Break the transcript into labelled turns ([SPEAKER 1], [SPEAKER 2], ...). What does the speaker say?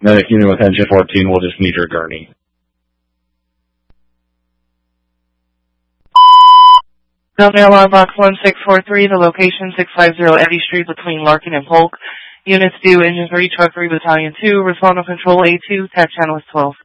[SPEAKER 1] Unit with engine 14 will just need your gurney.
[SPEAKER 2] Delta Alarm Box 1643, the location 650 Eddy Street between Larkin and Polk. Units due, Engine 3, Truck 3, Battalion 2, respond on Control A2, TAC channel is 12.